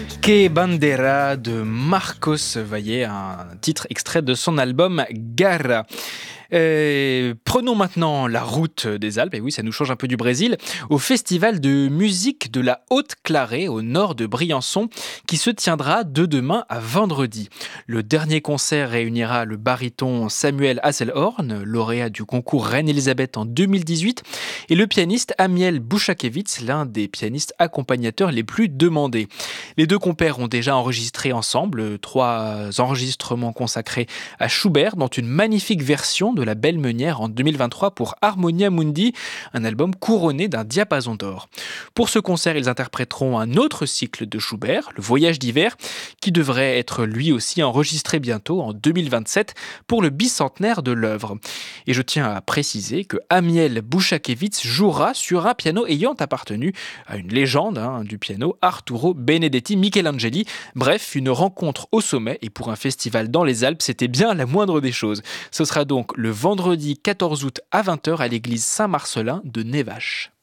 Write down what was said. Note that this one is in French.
Que Bandera de Marcos Valle, un titre extrait de son album Garra. Prenons maintenant la route des Alpes, et oui, ça nous change un peu du Brésil, au festival de musique de la Haute-Clarée, au nord de Briançon, qui se tiendra de demain à vendredi. Le dernier concert réunira le baryton Samuel Hasselhorn, lauréat du concours Reine-Élisabeth en 2018, et le pianiste Amiel Bouchakevitz, l'un des pianistes accompagnateurs les plus demandés. Les deux compères ont déjà enregistré ensemble 3 enregistrements consacrés à Schubert, dont une magnifique version de La Belle Meunière en 2023 pour Harmonia Mundi, un album couronné d'un diapason d'or. Pour ce concert, ils interpréteront un autre cycle de Schubert, Le Voyage d'hiver, qui devrait être lui aussi enregistré bientôt en 2027 pour le bicentenaire de l'œuvre. Et je tiens à préciser que Amiel Bouchakevitz jouera sur un piano ayant appartenu à une légende du piano, Arturo Benedetti Michelangeli. Bref, une rencontre au sommet, et pour un festival dans les Alpes, c'était bien la moindre des choses. Ce sera donc le vendredi 14 août à 20h à l'église Saint-Marcellin de Névache.